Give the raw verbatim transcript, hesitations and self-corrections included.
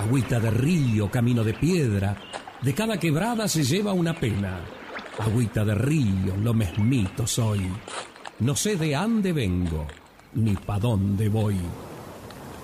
Agüita de río, camino de piedra, de cada quebrada se lleva una pena. Agüita de río, lo mesmito soy, no sé de ande vengo, ni pa' dónde voy.